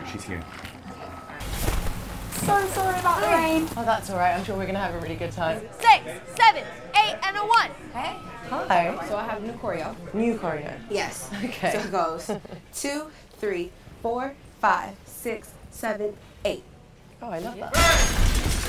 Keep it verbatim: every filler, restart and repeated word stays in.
She's here. So sorry about the rain. Oh, that's all right. I'm sure we're gonna have a really good time. Six, seven, eight, and a one. Hey. Hi. So I have new choreo. New choreo. Yes. Okay. So it goes two, three, four, five, six, seven, eight. Oh, I love that.